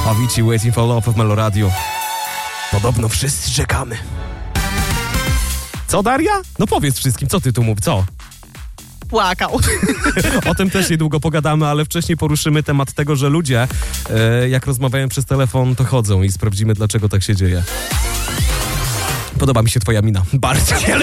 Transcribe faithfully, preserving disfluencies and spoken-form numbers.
Avicii, Waiting for Love w Melo Radio. Podobno wszyscy czekamy. Co, Daria? No powiedz wszystkim, co ty tu mów, co? Płakał. O tym też niedługo pogadamy, ale wcześniej poruszymy temat tego, że ludzie, e, jak rozmawiają przez telefon, to chodzą i sprawdzimy, dlaczego tak się dzieje. Podoba mi się twoja mina. Bardzo.